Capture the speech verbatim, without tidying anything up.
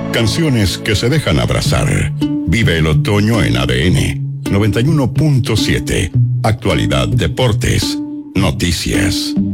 Canciones que se dejan abrazar. Vive el otoño en A D N noventa y uno punto siete. Actualidad, deportes, noticias.